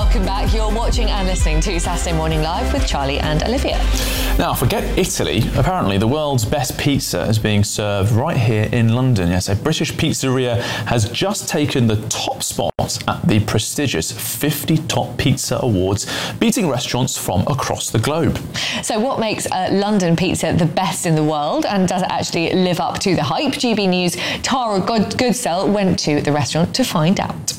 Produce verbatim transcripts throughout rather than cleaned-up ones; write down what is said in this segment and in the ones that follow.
Welcome back. You're watching and listening to Saturday Morning Live with Charlie and Olivia. Now, forget Italy. Apparently, the world's best pizza is being served right here in London. Yes, a British pizzeria has just taken the top spot at the prestigious fifty Top Pizza Awards, beating restaurants from across the globe. So what makes a London pizza the best in the world, and does it actually live up to the hype? G B News' Tara Goodsell went to the restaurant to find out.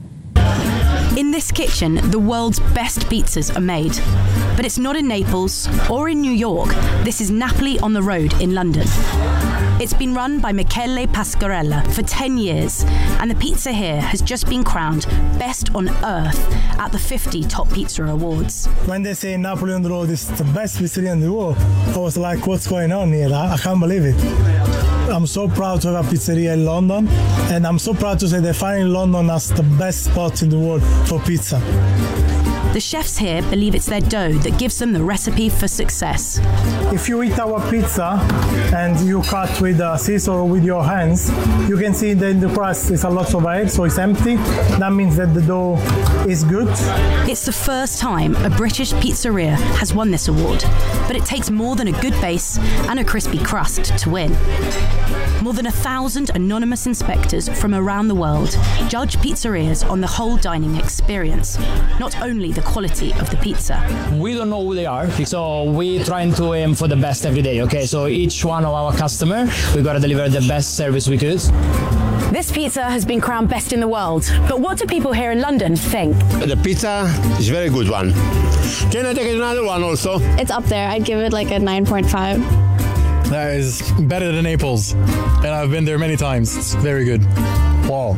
In this kitchen, the world's best pizzas are made. But it's not in Naples or in New York. This is Napoli on the Road in London. It's been run by Michele Pasquarella for ten years, and the pizza here has just been crowned Best on Earth at the fifty Top Pizza Awards. When they say Napoli on the Road is the best pizzeria in the world, I was like, what's going on here? I, I can't believe it. I'm so proud to have a pizzeria in London, and I'm so proud to say they finally London as the best spot in the world for pizza. The chefs here believe it's their dough that gives them the recipe for success. If you eat our pizza and you cut with a scissor or with your hands, you can see that in the crust is a lot of air, so it's empty. That means that the dough is good. It's the first time a British pizzeria has won this award, but it takes more than a good base and a crispy crust to win. More than a thousand anonymous inspectors from around the world judge pizzerias on the whole dining experience, not only the quality of the pizza. We don't know who they are, so we're trying to aim for the best every day, okay? So each one of our customer, we gotta deliver the best service we could. This pizza has been crowned best in the world, but what do people here in London think? The pizza is a very good one. Can I take another one also? It's up there. I'd give it like a nine point five. That is better than Naples, and I've been there many times. It's very good. Wow.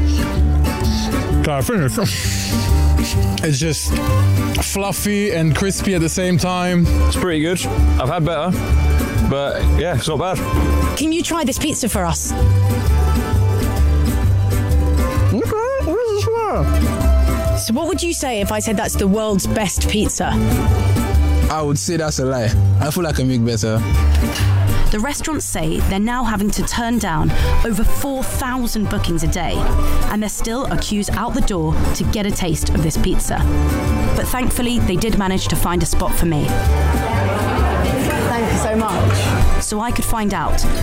Can I finish? It's just fluffy and crispy at the same time. It's pretty good. I've had better, but yeah, it's not bad. Can you try this pizza for us? So what would you say if I said that's the world's best pizza? I would say that's a lie. I feel like I can make better. The restaurants say they're now having to turn down over four thousand bookings a day, and there's still a queues out the door to get a taste of this pizza. But thankfully, they did manage to find a spot for me. Thank you so much. So I could find out